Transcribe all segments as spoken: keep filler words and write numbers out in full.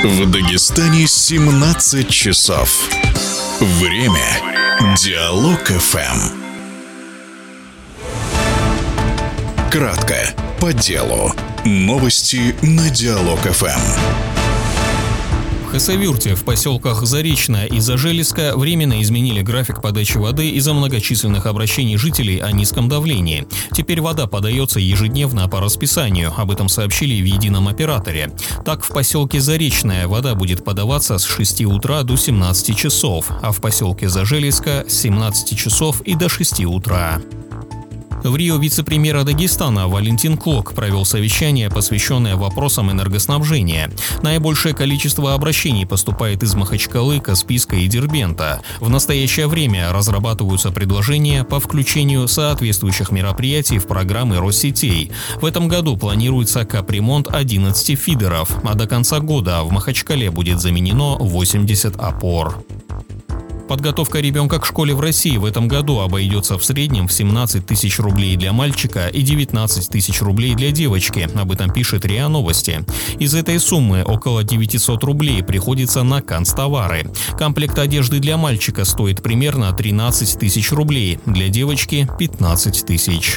В Дагестане семнадцать часов. Время Диалог эф эм. Кратко, по делу. Новости на Диалог эф эм. В Хасавюрте, в поселках Заречное и Зажелезка временно изменили график подачи воды из-за многочисленных обращений жителей о низком давлении. Теперь вода подается ежедневно по расписанию, об этом сообщили в едином операторе. Так, в поселке Заречное вода будет подаваться с шести утра до семнадцати часов, а в поселке Зажелезка с семнадцати часов и до шести утра. В Рио вице-премьера Дагестана Валентин Клок провел совещание, посвященное вопросам энергоснабжения. Наибольшее количество обращений поступает из Махачкалы, Каспийска и Дербента. В настоящее время разрабатываются предложения по включению соответствующих мероприятий в программы Россетей. В этом году планируется капремонт одиннадцати фидеров, а до конца года в Махачкале будет заменено восемьдесят опор. Подготовка ребенка к школе в России в этом году обойдется в среднем в семнадцать тысяч рублей для мальчика и девятнадцать тысяч рублей для девочки, об этом пишет РИА Новости. Из этой суммы около девятисот рублей приходится на канцтовары. Комплект одежды для мальчика стоит примерно тринадцать тысяч рублей, для девочки – пятнадцать тысяч.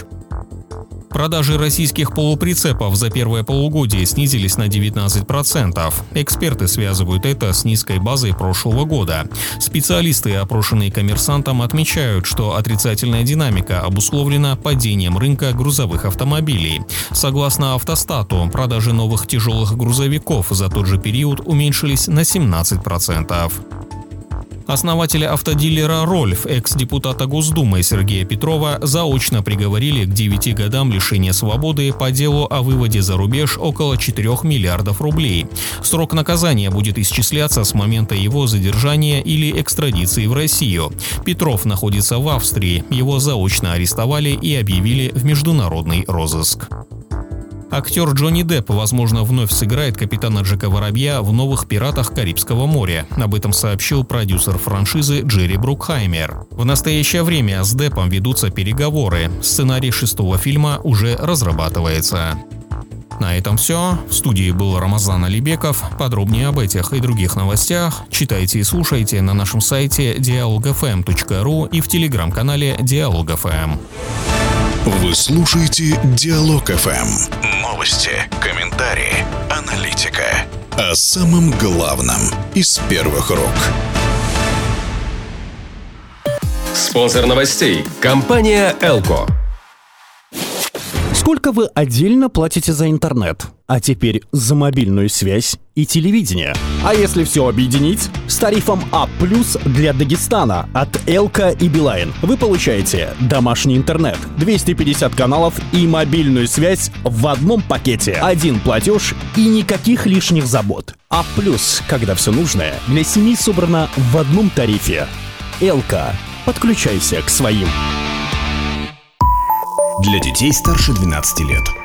Продажи российских полуприцепов за первое полугодие снизились на девятнадцать процентов. Эксперты связывают это с низкой базой прошлого года. Специалисты, опрошенные «Коммерсантом», отмечают, что отрицательная динамика обусловлена падением рынка грузовых автомобилей. Согласно «Автостату», продажи новых тяжелых грузовиков за тот же период уменьшились на семнадцать процентов. Основателя автодилера «Рольф», экс-депутата Госдумы Сергея Петрова, заочно приговорили к девяти годам лишения свободы по делу о выводе за рубеж около четырёх миллиардов рублей. Срок наказания будет исчисляться с момента его задержания или экстрадиции в Россию. Петров находится в Австрии, его заочно арестовали и объявили в международный розыск. Актер Джонни Депп, возможно, вновь сыграет капитана Джека Воробья в новых «Пиратах Карибского моря». Об этом сообщил продюсер франшизы Джерри Брукхаймер. В настоящее время с Деппом ведутся переговоры. Сценарий шестого фильма уже разрабатывается. На этом все. В студии был Рамазан Алибеков. Подробнее об этих и других новостях читайте и слушайте на нашем сайте диалог эф эм точка ру и в телеграм-канале Диалог эф эм. Вы слушаете Диалог эф эм. Новости, комментарии, аналитика. О самом главном из первых рук. Спонсор новостей – компания «Элко». Сколько вы отдельно платите за интернет? А теперь за мобильную связь и телевидение. А если все объединить? С тарифом А плюс для Дагестана от Элко и Билайн вы получаете домашний интернет, двести пятьдесят каналов и мобильную связь в одном пакете. Один платеж и никаких лишних забот. А плюс, когда все нужное для семьи собрано в одном тарифе. Элко. Подключайся к своим. Для детей старше двенадцати лет.